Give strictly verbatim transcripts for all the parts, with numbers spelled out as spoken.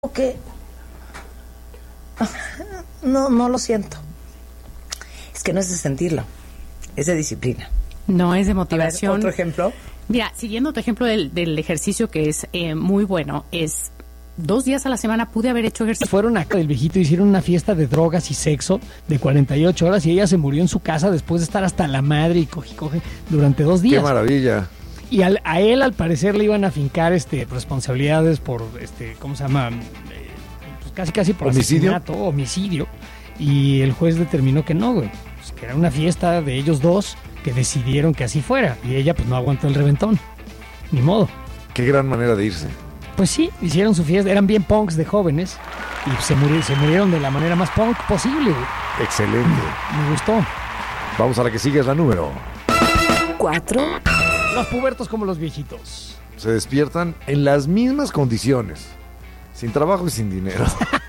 que no, no lo siento. Es que no es de sentirlo, es de disciplina. No, es de motivación. A ver, ¿otro ejemplo? Mira, siguiendo tu ejemplo del, del ejercicio, que es eh, muy bueno, es dos días a la semana pude haber hecho ejercicio. Fueron a del viejito, hicieron una fiesta de drogas y sexo de cuarenta y ocho horas y ella se murió en su casa después de estar hasta la madre y coge, coge durante dos días. ¡Qué maravilla! Y al, a él, al parecer, le iban a fincar este, responsabilidades por, este, ¿cómo se llama? Eh, pues casi, casi por ¿Homicidio? asesinato, homicidio. Y el juez determinó que no, güey. Pues que era una fiesta de ellos dos que decidieron que así fuera. Y ella, pues, no aguantó el reventón. Ni modo. ¡Qué gran manera de irse! Pues sí, hicieron su fiesta. Eran bien punks de jóvenes. Y se murieron, se murieron de la manera más punk posible, güey. ¡Excelente! Me gustó. Vamos a la que sigue, es la número. Cuatro. Los pubertos como los viejitos. Se despiertan en las mismas condiciones, sin trabajo y sin dinero.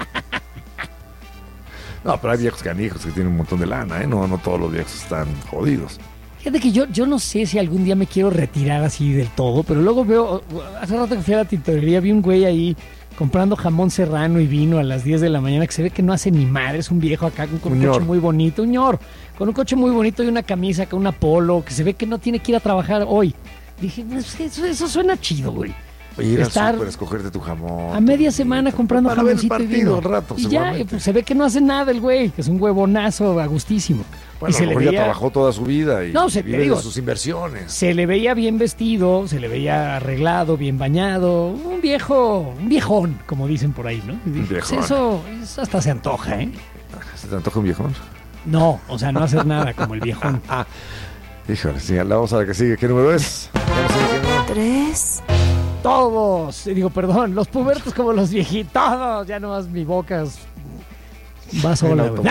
No, pero hay viejos canijos que tienen un montón de lana, ¿eh? No, no todos los viejos están jodidos. Fíjate que yo, yo no sé si algún día me quiero retirar así del todo, pero luego veo, hace rato que fui a la tintorería, vi un güey ahí comprando jamón serrano y vino a las diez de la mañana, que se ve que no hace ni madre, es un viejo acá con un Uñor. coche muy bonito, un ñor, con un coche muy bonito y una camisa, con una polo, que se ve que no tiene que ir a trabajar hoy. Dije, eso, eso suena chido, güey. Ir al Estar súper, escogerte tu jamón. a media semana comprando Para ver el jamoncito y partido vino. un rato, y ya, seguramente. pues, se ve que no hace nada el güey, que es un huevonazo a gustísimo. Bueno, y se a lo le mejor ya veía, trabajó toda su vida y No, se- te vive de digo, sus inversiones. se le veía bien vestido, se le veía arreglado, bien bañado, un viejo, un viejón, como dicen por ahí, ¿no? Y dije, viejón. pues eso, eso hasta se antoja, ¿eh? ¿Se te antoja un viejón? No, o sea, no hacer nada como el viejón. Híjole, sí, la vamos a la que sigue. ¿Qué número es? Vamos a ver qué número. Tres. Todos, digo, perdón, los pubertos como los viejitos, todos, ya nomás mi boca es- va sola, güey.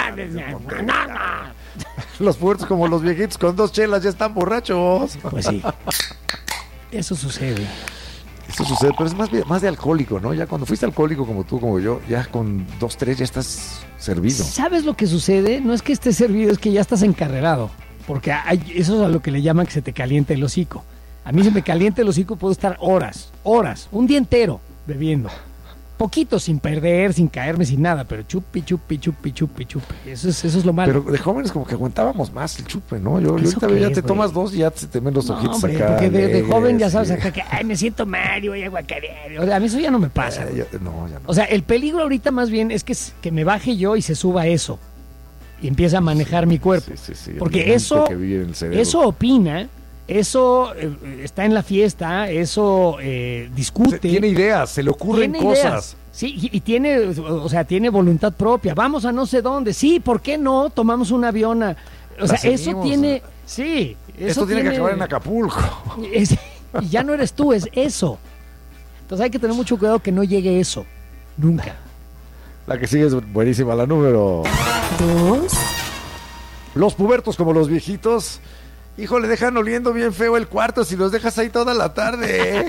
Los puertos como los viejitos con dos chelas ya están borrachos. Pues sí, eso sucede. Eso sucede, pero es más, bien- más de alcohólico, ¿no? Ya cuando fuiste alcohólico como tú, como yo, ya con dos, tres ya estás servido. ¿Sabes lo que sucede? No es que estés servido, es que ya estás encarrerado. Porque hay, eso es a lo que le llaman que se te caliente el hocico. A mí se me calienta el hocico, puedo estar horas, horas, un día entero bebiendo. Poquito, sin perder, sin caerme, sin nada, pero chupi, chupi, chupi, chupi, chupi. Eso es, eso es lo malo. Pero de jóvenes como que aguantábamos más el chupe, ¿no? Yo, yo ¿Eso ahorita qué ya es, te güey? tomas dos y ya se te ven los No, ojitos hombre, acá. porque de, de alegres, joven ya sabes sí. acá que, ay, me siento mal y voy a guacarear. O sea, a mí eso ya no me pasa. Eh, güey. ya- no, ya no. O sea, el peligro ahorita más bien es que, que me baje yo y se suba eso. Y empieza a manejar mi cuerpo. Sí, sí, sí, el Porque límite eso, que vive en el cerebro. eso opina, eso eh, está en la fiesta, eso eh, discute. Se- tiene ideas, se le ocurren tiene cosas. ideas. Sí, y, y tiene, o sea, tiene voluntad propia. Vamos a no sé dónde. Sí, ¿por qué no? Tomamos un avión. A, o sea, La eso seguimos. tiene, sí. Eso Esto tiene, que acabar en Acapulco. es- y ya no eres tú, es eso. Entonces hay que tener mucho cuidado que no llegue eso. Nunca. La que sigue es buenísima, la número. Dos. Los pubertos como los viejitos. Híjole, dejan oliendo bien feo el cuarto si los dejas ahí toda la tarde.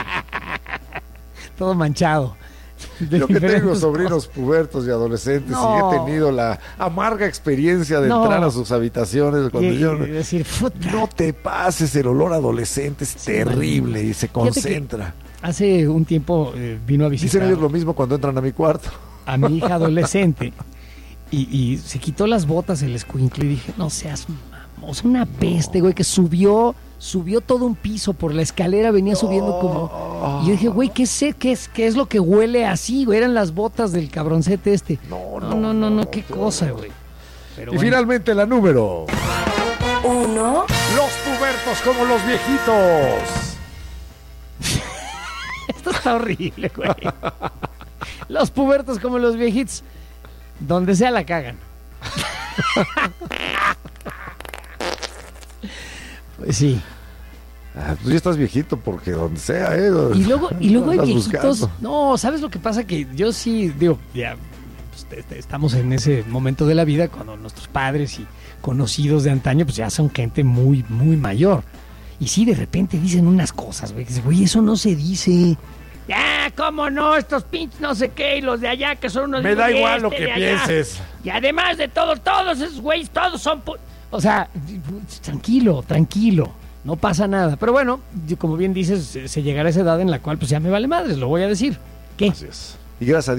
Todo manchado. De Yo que tengo diferentes sobrinos pubertos y adolescentes No. y he tenido la amarga experiencia de No. entrar a sus habitaciones cuando Y, yo... y decir, puta. No te pases, el olor adolescente es terrible y se Fíjate que concentra. Hace un tiempo eh, vino a Dicen visitar ellos lo mismo cuando entran a mi cuarto. a mi hija adolescente y, y se quitó las botas el escuincle y dije, no seas mamón, una peste, güey, que subió, subió todo un piso por la escalera, venía subiendo como... Y yo dije, güey, ¿qué sé? ¿Qué es, qué es lo que huele así, güey? Eran las botas del cabroncete este. No, No, no, no, no, qué cosa, güey. Pero Y bueno. finalmente la número. Uno. Los pubertos como los viejitos. Esto está horrible, güey. Los pubertos como los viejitos, donde sea la cagan. Pues sí. Ah, pues ya estás viejito porque donde sea, ¿eh? Y luego, y luego hay Andas viejitos. buscando. No, ¿sabes lo que pasa? Que yo sí, digo, ya pues, te- te- estamos en ese momento de la vida cuando nuestros padres y conocidos de antaño, pues ya son gente muy, muy mayor. Y sí, de repente dicen unas cosas, güey. que dices, güey, eso no se dice. Ya, ¿cómo no? Estos pinches no sé qué, y los de allá que son unos... Me da y igual lo este que de allá. pienses. Y además de todos, todos esos güeyes, todos son... pu- O sea, tranquilo, tranquilo. No pasa nada. Pero bueno, yo, como bien dices, se se llegará a esa edad en la cual pues ya me vale madres, lo voy a decir. ¿Qué? Así es. Y gracias a